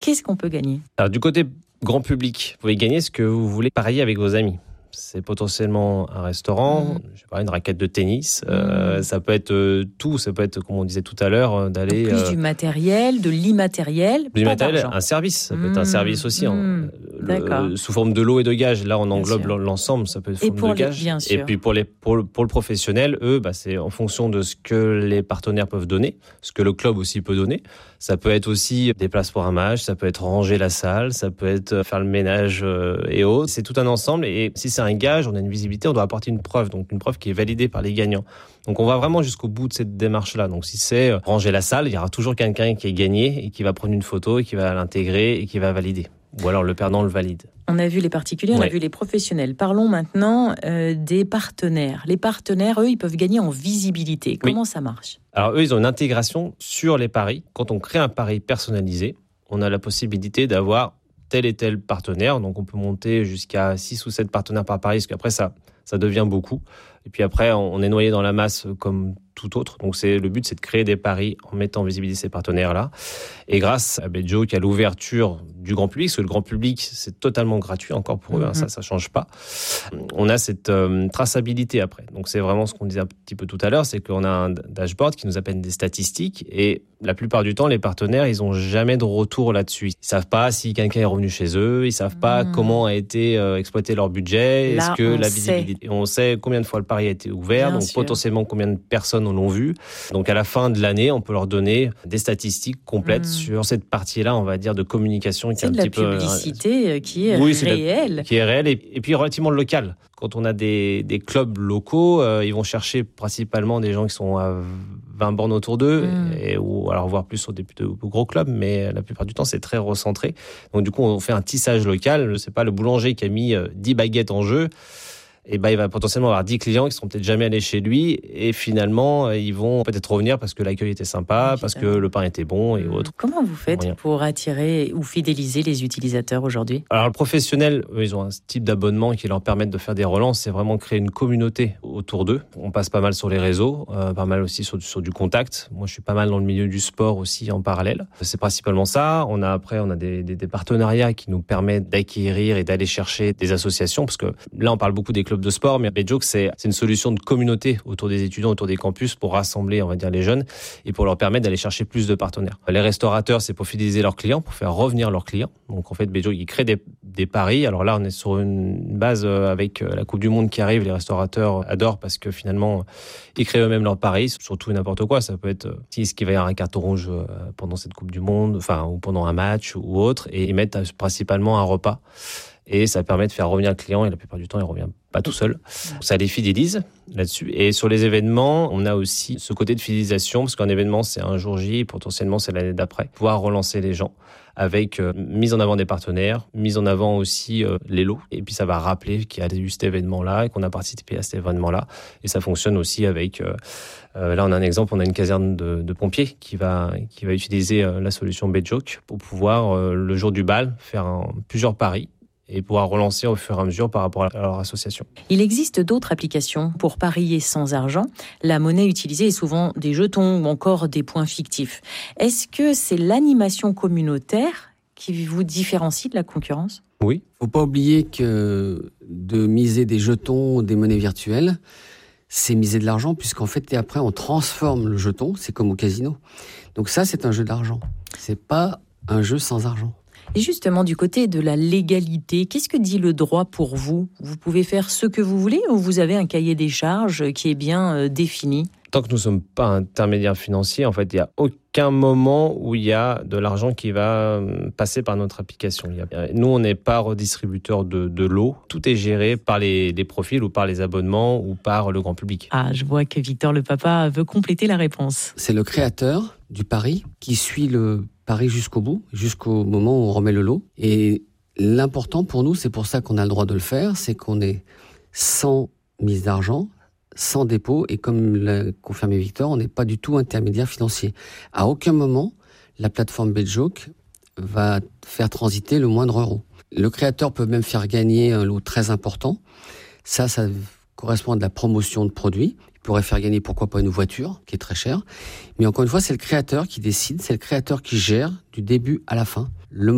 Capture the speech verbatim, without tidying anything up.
qu'est-ce qu'on peut gagner ? Alors, du côté grand public, vous pouvez gagner ce que vous voulez parier avec vos amis. C'est potentiellement un restaurant, mmh. je sais pas, une raquette de tennis. Mmh. Euh, ça peut être euh, tout. Ça peut être, comme on disait tout à l'heure, euh, d'aller... Donc plus euh, du matériel, de l'immatériel, du pas matériel, d'argent. un service. Ça peut mmh. être un service aussi. Mmh. Hein. D'accord. Le, sous forme de lot et de gage. Là, on englobe l'ensemble. Ça peut être et forme pour de les, gage. bien sûr. Et puis pour, les, pour, le, pour le professionnel, eux, bah, c'est en fonction de ce que les partenaires peuvent donner, ce que le club aussi peut donner. Ça peut être aussi des places pour un match, ça peut être ranger la salle, ça peut être faire le ménage euh, et autres. C'est tout un ensemble. Et si c'est un gage, on a une visibilité, on doit apporter une preuve, donc une preuve qui est validée par les gagnants. Donc on va vraiment jusqu'au bout de cette démarche-là. Donc si c'est ranger la salle, il y aura toujours quelqu'un qui est gagné et qui va prendre une photo et qui va l'intégrer et qui va valider. Ou alors le perdant le valide. On a vu les particuliers, on ouais. a vu les professionnels. Parlons maintenant euh, des partenaires. Les partenaires, eux, ils peuvent gagner en visibilité. Comment oui. ça marche ? Alors eux, ils ont une intégration sur les paris. Quand on crée un pari personnalisé, on a la possibilité d'avoir tel et tel partenaire. Donc on peut monter jusqu'à six ou sept partenaires par pari, parce qu'après ça, ça devient beaucoup. Et puis après, on est noyé dans la masse comme tout autre. Donc c'est, le but, c'est de créer des paris en mettant en visibilité ces partenaires-là. Et grâce à BetJoke, à l'ouverture du grand public, parce que le grand public, c'est totalement gratuit encore pour eux, mm-hmm. hein, ça, ça change pas. On a cette euh, traçabilité après. Donc c'est vraiment ce qu'on disait un petit peu tout à l'heure, c'est qu'on a un dashboard qui nous appelle des statistiques. Et la plupart du temps, les partenaires, ils ont jamais de retour là-dessus. Ils savent pas si quelqu'un est revenu chez eux, ils savent pas mm. comment a été euh, exploité leur budget, là, est-ce que la sait. visibilité, on sait combien de fois le pari a été ouvert, Bien donc sûr. potentiellement combien de personnes l'ont vu. Donc à la fin de l'année, on peut leur donner des statistiques complètes mmh. sur cette partie-là, on va dire, de communication. C'est qui est de un petit la publicité peu, qui est oui, réelle. La, qui est réelle et, et puis relativement locale. Quand on a des, des clubs locaux, euh, ils vont chercher principalement des gens qui sont à vingt bornes autour d'eux, mmh. et, ou alors voire plus sur des plus gros clubs, mais la plupart du temps, c'est très recentré. Donc du coup, on fait un tissage local. C'est pas le boulanger qui a mis dix baguettes en jeu. Et ben, il va potentiellement avoir dix clients qui ne seront peut-être jamais allés chez lui. Et finalement, ils vont peut-être revenir parce que l'accueil était sympa, parce que le pain était bon et autres. Comment vous faites Rien. pour attirer ou fidéliser les utilisateurs aujourd'hui ? Alors, le professionnel, eux, ils ont un type d'abonnement qui leur permet de faire des relances. C'est vraiment créer une communauté autour d'eux. On passe pas mal sur les réseaux, euh, pas mal aussi sur, sur du contact. Moi, je suis pas mal dans le milieu du sport aussi en parallèle. C'est principalement ça. On a après, on a des, des, des partenariats qui nous permettent d'acquérir et d'aller chercher des associations. Parce que là, on parle beaucoup des clubs de sport, mais BetJoke, c'est, c'est une solution de communauté autour des étudiants, autour des campus, pour rassembler, on va dire, les jeunes et pour leur permettre d'aller chercher plus de partenaires. Les restaurateurs, c'est pour fidéliser leurs clients, pour faire revenir leurs clients. Donc, en fait, BetJoke, il crée des, des paris. Alors là, on est sur une base avec la Coupe du Monde qui arrive. Les restaurateurs adorent parce que finalement, ils créent eux-mêmes leurs paris, surtout n'importe quoi. Ça peut être si ce qu'il va y avoir un carton rouge pendant cette Coupe du Monde, enfin, ou pendant un match ou autre, et ils mettent principalement un repas. Et ça permet de faire revenir le client, et la plupart du temps, il ne revient pas tout seul. Ça les fidélise là-dessus. Et sur les événements, on a aussi ce côté de fidélisation, parce qu'un événement, c'est un jour J, et potentiellement, c'est l'année d'après. Pouvoir relancer les gens avec euh, mise en avant des partenaires, mise en avant aussi euh, les lots. Et puis, ça va rappeler qu'il y a eu cet événement-là et qu'on a participé à cet événement-là. Et ça fonctionne aussi avec... Euh, euh, là, on a un exemple, on a une caserne de, de pompiers qui va, qui va utiliser euh, la solution BetJoke pour pouvoir, euh, le jour du bal, faire un, plusieurs paris et pouvoir relancer au fur et à mesure par rapport à leur association. Il existe d'autres applications pour parier sans argent. La monnaie utilisée est souvent des jetons ou encore des points fictifs. Est-ce que c'est l'animation communautaire qui vous différencie de la concurrence ? Oui. Il ne faut pas oublier que de miser des jetons ou des monnaies virtuelles, c'est miser de l'argent, puisqu'en fait, et après, on transforme le jeton, c'est comme au casino. Donc ça, c'est un jeu d'argent. Ce n'est pas un jeu sans argent. Et justement, du côté de la légalité, qu'est-ce que dit le droit pour vous ? Vous pouvez faire ce que vous voulez ou vous avez un cahier des charges qui est bien euh, défini ? Tant que nous ne sommes pas intermédiaires financiers, en fait, il n'y a aucun moment où il y a de l'argent qui va passer par notre application. Il y a... Nous, on n'est pas redistributeur de, de lots. Tout est géré par les, les profils ou par les abonnements ou par le grand public. Ah, je vois que Victor le Papa veut compléter la réponse. C'est le créateur du pari qui suit le pari jusqu'au bout, jusqu'au moment où on remet le lot. Et l'important pour nous, c'est pour ça qu'on a le droit de le faire, c'est qu'on est sans mise d'argent, sans dépôt, et comme l'a confirmé Victor, on n'est pas du tout intermédiaire financier. À aucun moment, la plateforme BetJoke va faire transiter le moindre euro. Le créateur peut même faire gagner un lot très important. Ça, ça correspond à de la promotion de produits. Il pourrait faire gagner, pourquoi pas, une voiture, qui est très chère. Mais encore une fois, c'est le créateur qui décide, c'est le créateur qui gère du début à la fin. Le